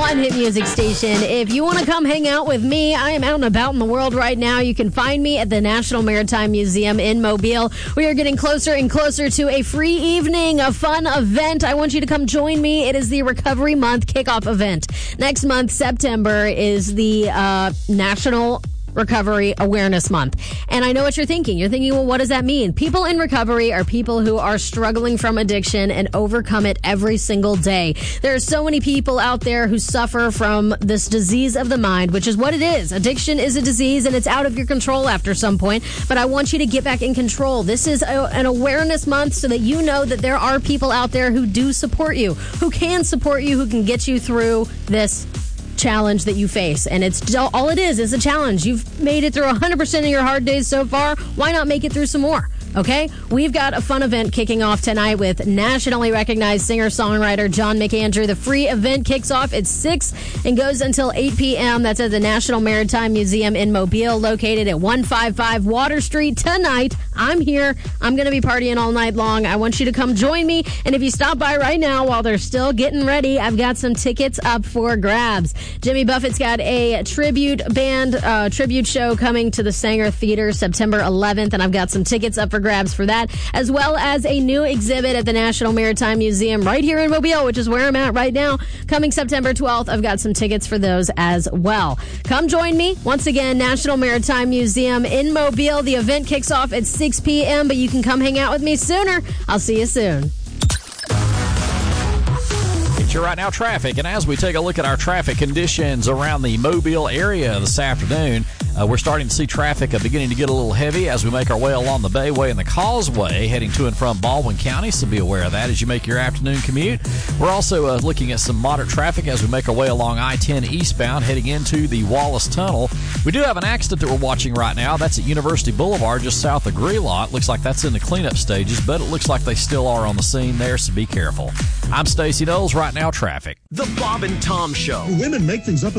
one hit music station. If you want to come hang out with me, I am out and about in the world right now. You can find me at the National Maritime Museum in Mobile. We are getting closer and closer to a free evening, a fun event. I want you to come join me. It is the Recovery Month kickoff event. Next month, September, is the National Recovery Awareness Month. And I know what you're thinking. You're thinking, well, what does that mean? People in recovery are people who are struggling from addiction and overcome it every single day. There are so many people out there who suffer from this disease of the mind, which is what it is. Addiction is a disease and it's out of your control after some point. But I want you to get back in control. This is an awareness month so that you know that there are people out there who do support you, who can support you, who can get you through this challenge that you face. And it's all it is a challenge. You've made it through 100% of your hard days so far. Why not make it through some more? Okay, we've got a fun event kicking off tonight with nationally recognized singer-songwriter John McAndrew. The free event kicks off at 6 and goes until 8 p.m. That's at the National Maritime Museum in Mobile, located at 155 Water Street. Tonight, I'm here. I'm going to be partying all night long. I want you to come join me. And if you stop by right now while they're still getting ready, I've got some tickets up for grabs. Jimmy Buffett's got a tribute show coming to the Sanger Theater September 11th, and I've got some tickets up for grabs for that, as well as a new exhibit at the National Maritime Museum right here in Mobile, which is where I'm at right now. Coming September 12th, I've got some tickets for those as well. Come join me. Once again, National Maritime Museum in Mobile. The event kicks off at 6 p.m., but you can come hang out with me sooner. I'll see you soon. You're right now traffic, and as we take a look at our traffic conditions around the Mobile area this afternoon, we're starting to see traffic beginning to get a little heavy as we make our way along the Bayway and the Causeway heading to and from Baldwin County, so be aware of that as you make your afternoon commute. We're also looking at some moderate traffic as we make our way along I-10 eastbound heading into the Wallace Tunnel. We do have an accident that we're watching right now. That's at University Boulevard just south of Grelot. Looks like that's in the cleanup stages, but it looks like they still are on the scene there, so be careful. I'm Stacey Knowles. Right now traffic. The Bob and Tom Show. Women make things up